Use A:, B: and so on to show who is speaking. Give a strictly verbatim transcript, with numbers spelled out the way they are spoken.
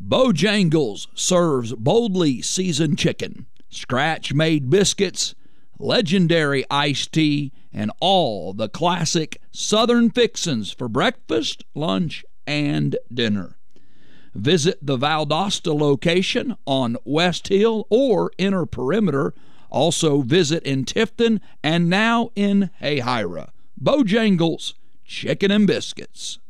A: Bojangles serves boldly seasoned chicken, scratch-made biscuits, legendary iced tea, and all the classic Southern fixins for breakfast, lunch, and dinner. Visit the Valdosta location on West Hill or Inner Perimeter. Also visit in Tifton and now in Hayhira. Bojangles, chicken and biscuits.